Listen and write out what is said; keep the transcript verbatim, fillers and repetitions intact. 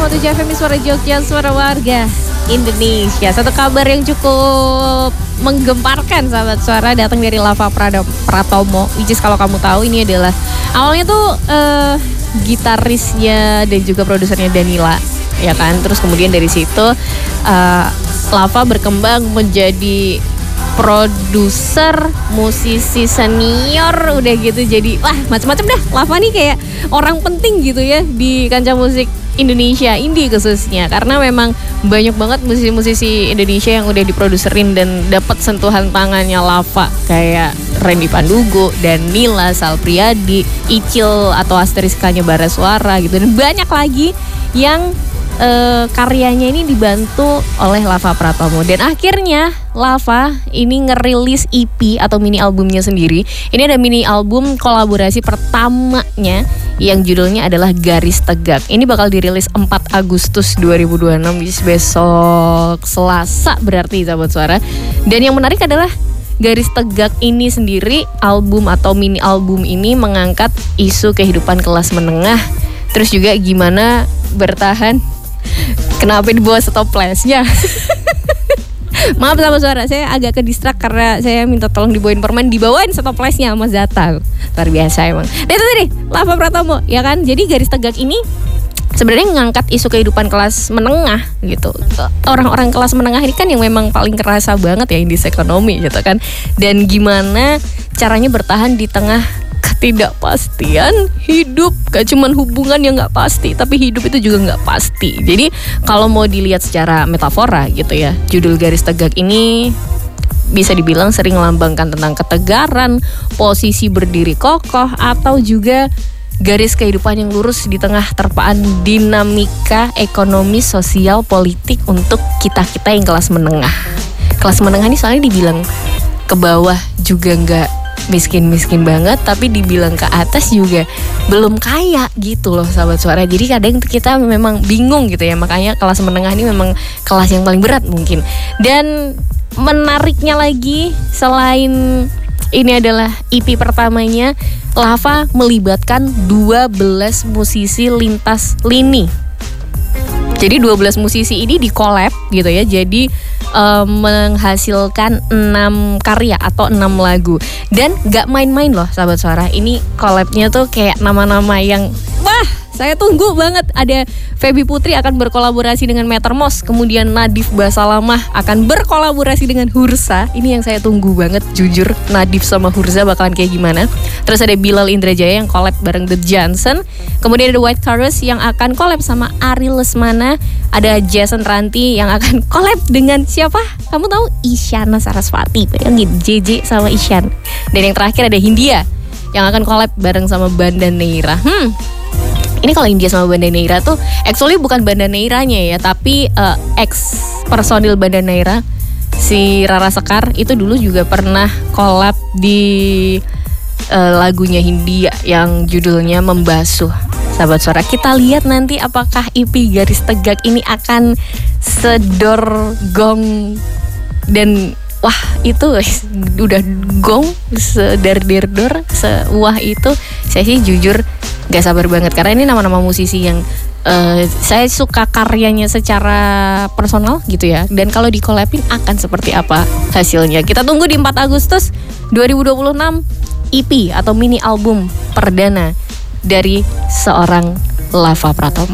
tujuh F M Suara Jogja, suara warga Indonesia. Satu kabar yang cukup menggemparkan sahabat suara datang dari Lava Prado, Pratomo. Which is kalau kamu tahu ini adalah awalnya tuh uh, gitarisnya dan juga produsernya Danila, ya kan. Terus kemudian dari situ uh, Lava berkembang menjadi produser, musisi senior, udah gitu jadi wah macam-macam dah. Lava nih kayak orang penting gitu ya di kancah musik Indonesia, indie khususnya, karena memang banyak banget musisi-musisi Indonesia yang udah diproduserin dan dapat sentuhan tangannya Lava, kayak Randy Pandugo, Danila, Sal Priadi, Icil atau Asteriskanya Bara Suara gitu, dan banyak lagi yang uh, karyanya ini dibantu oleh Lava Pratomo. Dan akhirnya Lava ini ngerilis E P atau mini albumnya sendiri. Ini ada mini album kolaborasi pertamanya yang judulnya adalah Garis Tegak. Ini bakal dirilis empat Agustus dua ribu dua puluh enam, besok Selasa berarti sahabat suara. Dan yang menarik adalah Garis Tegak ini sendiri, album atau mini album ini mengangkat isu kehidupan kelas menengah. Terus juga gimana bertahan. Kenapa di bawah stoplessnya? Maaf sama suara, saya agak ke distract karena saya minta tolong dibawain permen, dibawain stoplessnya sama Zata. Luar biasa emang. Nah itu tadi Lava Pratomo, ya kan. Jadi Garis Tegak ini sebenarnya ngangkat isu kehidupan kelas menengah gitu. Orang-orang kelas menengah ini kan yang memang paling kerasa banget ya indis ekonomi gitu kan. Dan gimana caranya bertahan di tengah ketidakpastian hidup. Gak cuman hubungan yang gak pasti, tapi hidup itu juga gak pasti. Jadi kalau mau dilihat secara metafora gitu ya, judul Garis Tegak ini bisa dibilang sering melambangkan tentang ketegaran, posisi berdiri kokoh, atau juga garis kehidupan yang lurus di tengah terpaan dinamika ekonomi, sosial, politik untuk kita-kita yang kelas menengah. Kelas menengah ini soalnya dibilang ke bawah juga gak miskin-miskin banget, tapi dibilang ke atas juga belum kaya gitu loh sahabat suara. Jadi kadang kita memang bingung gitu ya, makanya kelas menengah ini memang kelas yang paling berat mungkin. Dan menariknya lagi, selain ini adalah E P pertamanya, Lava melibatkan dua belas musisi lintas lini. Jadi dua belas musisi ini di-collab gitu ya. Jadi um, menghasilkan enam karya atau enam lagu. Dan gak main-main loh sahabat suara. Ini collabnya tuh kayak nama-nama yang wah, saya tunggu banget. Ada Feby Putri akan berkolaborasi dengan Metermos. Kemudian Nadif Basalamah akan berkolaborasi dengan Hursa. Ini yang saya tunggu banget, jujur. Nadif sama Hursa bakalan kayak gimana. Terus ada Bilal Indrajaya yang collab bareng The Johnson. Kemudian ada White Chorus yang akan collab sama Ari Lesmana. Ada Jason Ranti yang akan collab dengan siapa? Kamu tahu? Isyana Sarasvati. Bayangin, J J sama Isyan. Dan yang terakhir ada Hindia yang akan collab bareng sama Banda Neira. Hmm Ini kalau India sama Banda Neira tuh actually bukan Banda Neiranya ya, tapi uh, ex personil Banda Neira, si Rara Sekar itu dulu juga pernah collab di uh, lagunya Hindia yang judulnya Membasuh. Sahabat suara, kita lihat nanti apakah E P Garis Tegak ini akan sedor gong dan wah itu udah gong sedar-derdor sewah itu. Saya sih jujur gak sabar banget karena ini nama-nama musisi yang uh, saya suka karyanya secara personal gitu ya. Dan kalau di-collabin akan seperti apa hasilnya. Kita tunggu di empat Agustus dua ribu dua puluh enam E P atau mini album perdana dari seorang Lava Pratomo.